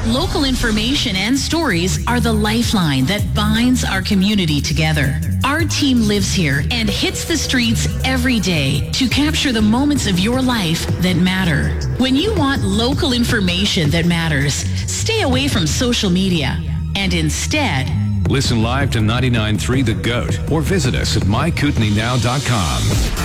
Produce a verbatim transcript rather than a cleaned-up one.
Local information and stories are the lifeline that binds our community together. Our team lives here and hits the streets every day to capture the moments of your life that matter. When you want local information that matters, stay away from social media and instead listen live to ninety-nine point three The Goat or visit us at my kootenai now dot com.